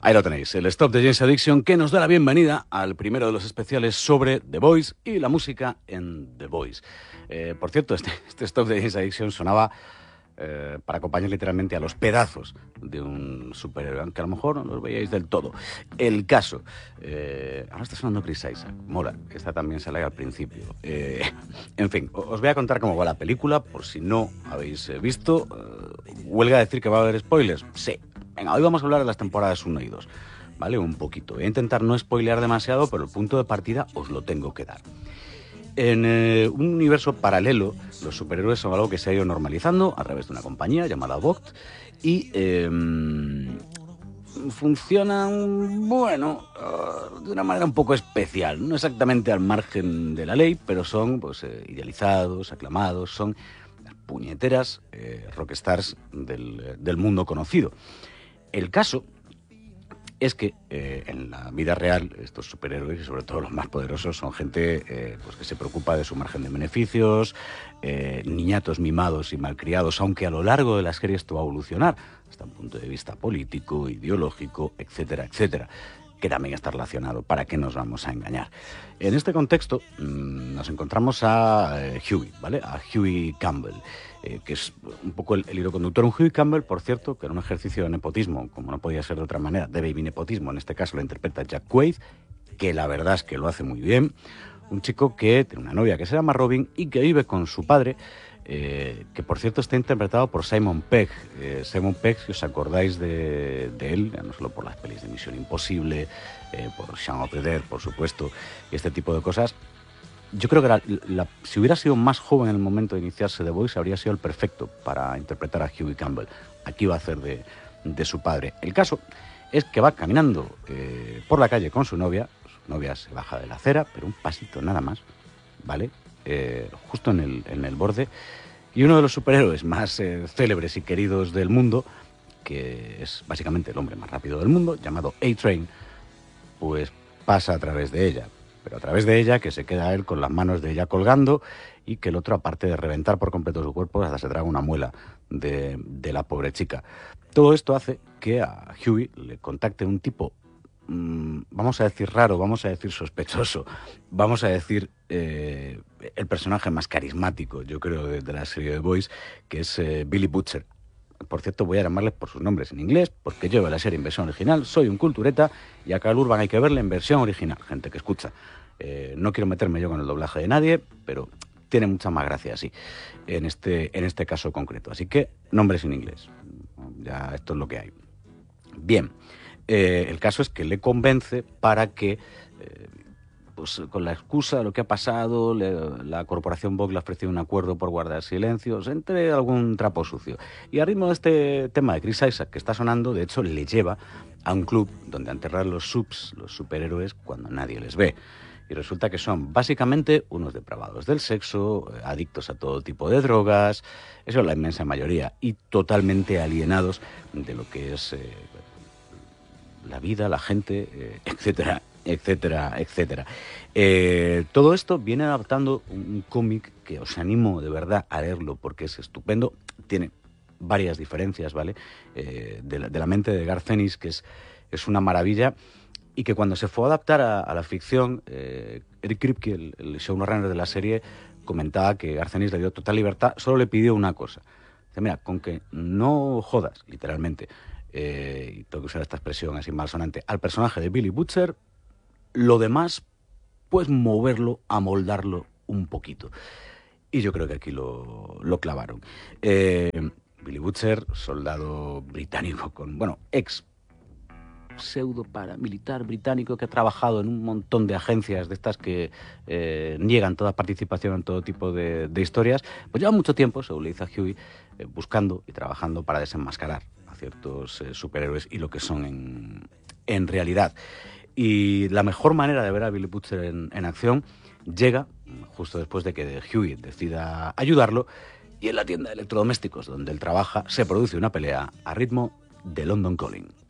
Ahí lo tenéis, el Stop de Jane's Addiction, que nos da la bienvenida al primero de los especiales sobre The Voice y la música en The Voice. Por cierto, este Stop de Jane's Addiction sonaba para acompañar literalmente a los pedazos de un superhéroe, aunque a lo mejor no los veíais del todo. El caso, ahora está sonando Chris Isaac, mola, esta también se la hay al principio. En fin, os voy a contar cómo va la película, por si no habéis visto. ¿Huelga decir que va a haber spoilers? Sí. Venga, hoy vamos a hablar de las temporadas 1 y 2, ¿vale? Un poquito. Voy a intentar no spoilear demasiado, pero el punto de partida os lo tengo que dar. En un universo paralelo, los superhéroes son algo que se ha ido normalizando a través de una compañía llamada Vogt y funcionan, bueno, de una manera un poco especial, no exactamente al margen de la ley, pero son pues, idealizados, aclamados, son las puñeteras rockstars del mundo conocido. El caso es que en la vida real estos superhéroes, y sobre todo los más poderosos, son gente pues que se preocupa de su margen de beneficios, niñatos mimados y malcriados, aunque a lo largo de la serie esto va a evolucionar hasta un punto de vista político, ideológico, etcétera, etcétera, que también está relacionado. ¿Para qué nos vamos a engañar? En este contexto nos encontramos a Hughie, ¿vale? A Hughie Campbell, que es un poco el hilo conductor. Un Hughie Campbell, por cierto, que era un ejercicio de nepotismo, como no podía ser de otra manera, de baby nepotismo, en este caso lo interpreta Jack Quaid, que la verdad es que lo hace muy bien. Un chico que tiene una novia que se llama Robin y que vive con su padre, que por cierto está interpretado por Simon Pegg. Simon Pegg, si os acordáis de él, no solo por las pelis de Misión Imposible, por Shaun of the Dead, por supuesto, y este tipo de cosas. Yo creo que si hubiera sido más joven en el momento de iniciarse The Voice, habría sido el perfecto para interpretar a Hughie Campbell. Aquí va a hacer de su padre. El caso es que va caminando por la calle con su novia. Su novia se baja de la acera, pero un pasito nada más, ¿vale? Justo en el borde. Y uno de los superhéroes más célebres y queridos del mundo, que es básicamente el hombre más rápido del mundo, llamado A-Train, pues pasa a través de ella. Pero a través de ella, que se queda él con las manos de ella colgando y que el otro, aparte de reventar por completo su cuerpo, hasta se traga una muela de la pobre chica. Todo esto hace que a Hughie le contacte un tipo, vamos a decir raro, vamos a decir sospechoso, vamos a decir el personaje más carismático, yo creo, de la serie The Voice, que es Billy Butcher. Por cierto, voy a llamarles por sus nombres en inglés, porque yo veo la serie en versión original, soy un cultureta, y acá al Urban hay que verla en versión original, gente que escucha. No quiero meterme yo con el doblaje de nadie, pero tiene mucha más gracia así, en este caso concreto. Así que, nombres en inglés. Ya esto es lo que hay. Bien, el caso es que le convence para que... pues con la excusa de lo que ha pasado, la corporación Vogt le ha ofrecido un acuerdo por guardar silencios, entre algún trapo sucio. Y al ritmo de este tema de Chris Isaac que está sonando, de hecho, le lleva a un club donde enterrar los subs, los superhéroes, cuando nadie les ve. Y resulta que son básicamente unos depravados del sexo, adictos a todo tipo de drogas, eso es la inmensa mayoría, y totalmente alienados de lo que es la vida, la gente, etcétera, etcétera, etcétera. Todo esto viene adaptando un cómic que os animo de verdad a leerlo porque es estupendo. Tiene varias diferencias, ¿vale? De la mente de Garth Ennis, que es una maravilla, y que cuando se fue a adaptar a la ficción, Eric Kripke, el showrunner de la serie, comentaba que Garth Ennis le dio total libertad, solo le pidió una cosa. Dice, mira, con que no jodas, literalmente, y tengo que usar esta expresión así malsonante, al personaje de Billy Butcher, lo demás, pues moverlo, amoldarlo un poquito. Y yo creo que aquí lo clavaron. Billy Butcher, soldado británico ex pseudo paramilitar británico que ha trabajado en un montón de agencias de estas que niegan toda participación en todo tipo de historias, pues lleva mucho tiempo, según le dice a Hughie, buscando y trabajando para desenmascarar a ciertos superhéroes y lo que son en realidad. Y la mejor manera de ver a Billy Butcher en acción llega justo después de que Hughie decida ayudarlo, y en la tienda de electrodomésticos donde él trabaja se produce una pelea a ritmo de London Calling.